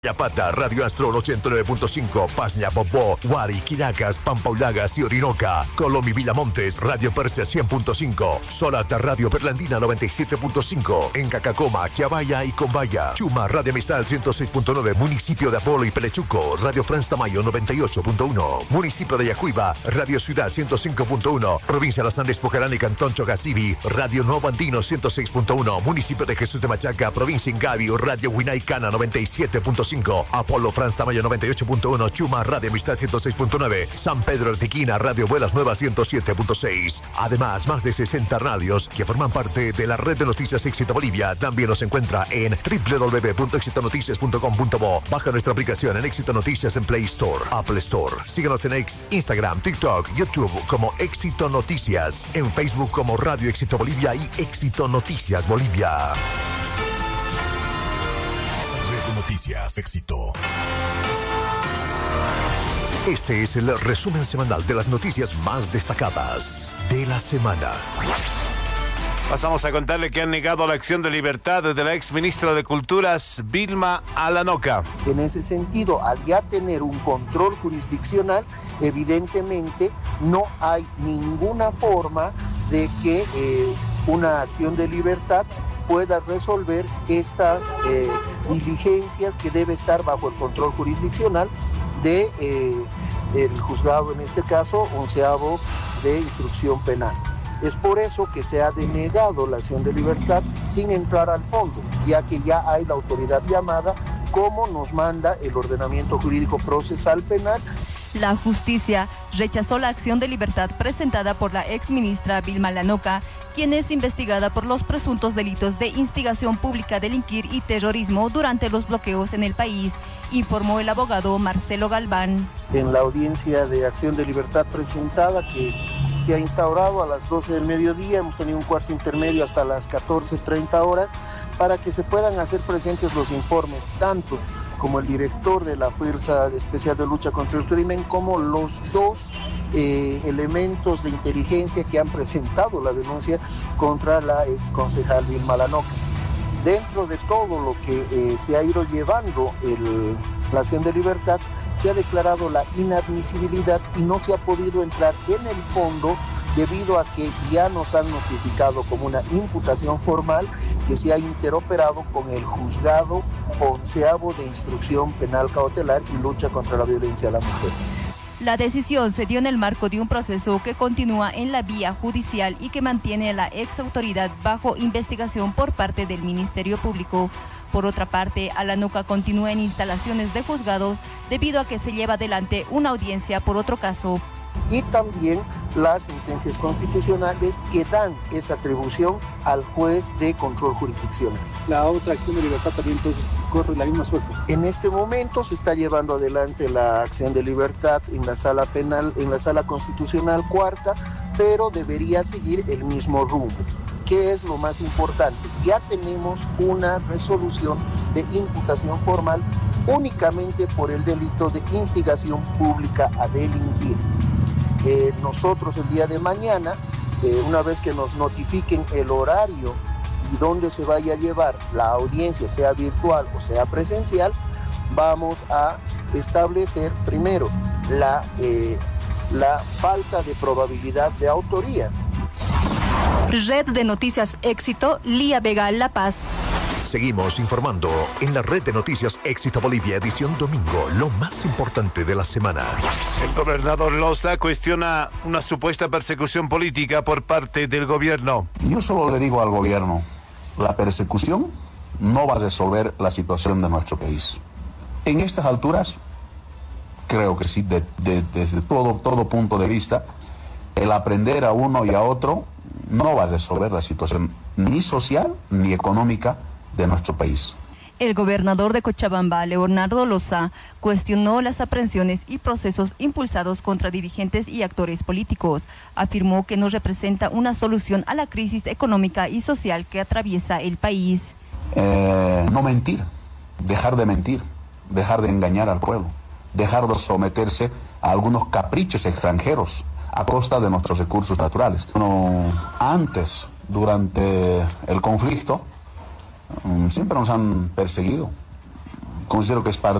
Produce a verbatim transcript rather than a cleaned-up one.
Yapata, Radio Astro ochenta y nueve punto cinco, Pasña, Popó, Huari, Quinacas, Pampaulagas y Orinoca. Colomi, Villamontes, Radio Persia cien punto cinco. Solata, Radio Perlandina noventa y siete punto cinco. En Cacacoma, Quiabaya y Combaya. Chuma, Radio Amistad ciento seis punto nueve. Municipio de Apolo y Pelechuco, Radio Franz Tamayo noventa y ocho punto uno. Municipio de Yacuiba, Radio Ciudad ciento cinco punto uno. Provincia de Las Andes, Pucarán y Cantón Chocasibi, Radio Nuevo Andino ciento seis punto uno. Municipio de Jesús de Machaca, Provincia Ingavi, Radio Huinaicana noventa y siete punto cinco. Apolo Franz Tamayo noventa y ocho punto uno, Chuma, Radio Amistad ciento seis punto nueve, San Pedro Artiquina, Radio Vuelas Nuevas ciento siete punto seis. Además, más de sesenta radios que forman parte de la red de noticias Éxito Bolivia. También nos encuentra en doble u doble u doble u punto éxito noticias punto com punto bo. Baja nuestra aplicación en Éxito Noticias en Play Store, Apple Store. Síguenos en X, Instagram, TikTok, YouTube como Éxito Noticias. En Facebook como Radio Éxito Bolivia y Éxito Noticias Bolivia. Noticias Éxito. Este es el resumen semanal de las noticias más destacadas de la semana. Pasamos a contarle que han negado la acción de libertad de la ex ministra de Culturas, Vilma Alanoca. En ese sentido, al ya tener un control jurisdiccional, evidentemente no hay ninguna forma de que eh, una acción de libertad pueda resolver estas eh, diligencias que debe estar bajo el control jurisdiccional de eh, el juzgado, en este caso, onceavo de instrucción penal. Es por eso que se ha denegado la acción de libertad sin entrar al fondo, ya que ya hay la autoridad llamada, como nos manda el ordenamiento jurídico procesal penal. La justicia rechazó la acción de libertad presentada por la exministra Vilma Alanoca, quien es investigada por los presuntos delitos de instigación pública a delinquir y terrorismo durante los bloqueos en el país, informó el abogado Marcelo Galván. En la audiencia de acción de libertad presentada, que se ha instaurado a las doce del mediodía, hemos tenido un cuarto intermedio hasta las catorce treinta horas, para que se puedan hacer presentes los informes, tanto como el director de la Fuerza Especial de Lucha contra el Crimen, como los dos eh, elementos de inteligencia que han presentado la denuncia contra la exconcejal Vilma Alanoca. Dentro de todo lo que eh, se ha ido llevando el, la acción de libertad, se ha declarado la inadmisibilidad y no se ha podido entrar en el fondo, debido a que ya nos han notificado como una imputación formal que se ha interoperado con el juzgado onceavo de instrucción penal cautelar y lucha contra la violencia a la mujer. La decisión se dio en el marco de un proceso que continúa en la vía judicial y que mantiene a la ex autoridad bajo investigación por parte del Ministerio Público. Por otra parte, Alanoca continúa en instalaciones de juzgados debido a que se lleva adelante una audiencia por otro caso. Y también las sentencias constitucionales que dan esa atribución al juez de control jurisdiccional. La otra acción de libertad también entonces corre la misma suerte. En este momento se está llevando adelante la acción de libertad en la sala penal, en la sala constitucional cuarta, pero debería seguir el mismo rumbo. ¿Qué es lo más importante? Ya tenemos una resolución de imputación formal únicamente por el delito de instigación pública a delinquir. Eh, nosotros el día de mañana, eh, una vez que nos notifiquen el horario y dónde se vaya a llevar la audiencia, sea virtual o sea presencial, vamos a establecer primero la, eh, la falta de probabilidad de autoría. Red de Noticias Éxito, Lía Vega, La Paz. Seguimos informando en la red de noticias Éxito Bolivia, edición domingo, lo más importante de la semana. El gobernador Loza cuestiona una supuesta persecución política por parte del gobierno. Yo solo le digo al gobierno, la persecución no va a resolver la situación de nuestro país. En estas alturas, creo que sí, de, de, desde todo, todo punto de vista, el aprender a uno y a otro no va a resolver la situación ni social ni económica de nuestro país. El gobernador de Cochabamba, Leonardo Loza, cuestionó las aprehensiones y procesos impulsados contra dirigentes y actores políticos. Afirmó que no representa una solución a la crisis económica y social que atraviesa el país. Eh, no mentir, dejar de mentir, dejar de engañar al pueblo, dejar de someterse a algunos caprichos extranjeros a costa de nuestros recursos naturales. Bueno, antes, durante el conflicto, siempre nos han perseguido considero que es parte